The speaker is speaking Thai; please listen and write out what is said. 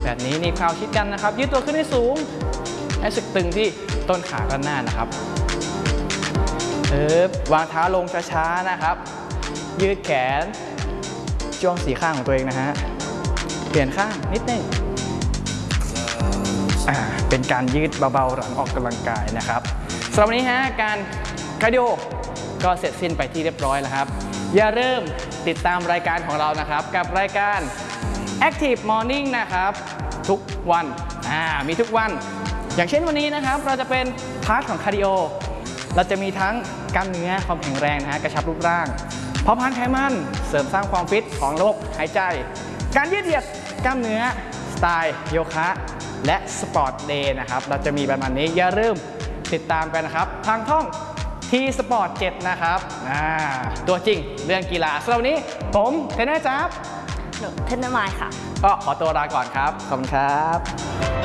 แบบนี้นี่เข่าชิดกันนะครับยืดตัวขึ้นให้สูงให้สึกตึงที่ต้นขาด้านหน้านะครับวางเท้าลงช้าๆนะครับยืดแขนจ้วงสีข้างของตัวเองนะฮะเปลี่ยนข้างนิดนึงเป็นการยืดเบาๆหลังออกกำลังกายนะครับสำหรับวันนี้ฮะการคาร์ดิโอก็เสร็จสิ้นไปที่เรียบร้อยแล้วครับอย่าลืมติดตามรายการของเรานะครับกับรายการ Active Morning นะครับทุกวันมีทุกวันอย่างเช่นวันนี้นะครับเราจะเป็นพาร์ทของคาร์ดิโอเราจะมีทั้งกล้ามเนื้อความแข็งแรงนะฮะกระชับรูปร่างเผาผลาญไขมันเสริมสร้างความฟิตของระบบหายใจการยืดเหยียดกล้ามเนื้อสไตล์โยคะและสปอร์ตเดย์นะครับเราจะมีประมาณนี้อย่าลืมติดตามกันนะครับทางช่องทีสปอร์ต7นะครับตัวจริงเรื่องกีฬาสำหรับวันนี้ผมเทรนเนอร์จ๊าบเทรนเนอร์มายค่ะก็ขอตัวลาก่อนครับขอบคุณครับ